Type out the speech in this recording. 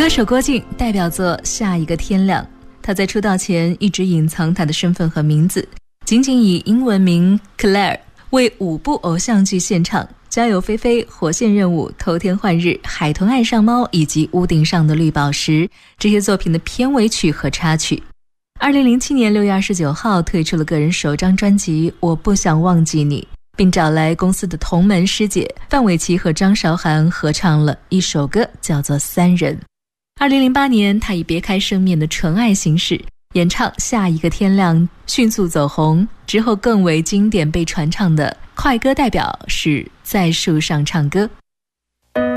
歌手郭靖代表作《下一个天亮》，他在出道前一直隐藏他的身份和名字，仅仅以英文名 Claire 为5部偶像剧献唱，《家有菲菲》、《火线任务》、《偷天换日》、《海豚爱上猫》以及《屋顶上的绿宝石》这些作品的片尾曲和插曲。2007年6月29号推出了个人首张专辑《我不想忘记你》，并找来公司的同门师姐范玮琪和张韶涵合唱了一首歌，叫做《三人》。2008年，他以别开生面的纯爱形式演唱《下一个天亮》，迅速走红。之后更为经典被传唱的快歌代表是《在树上唱歌》。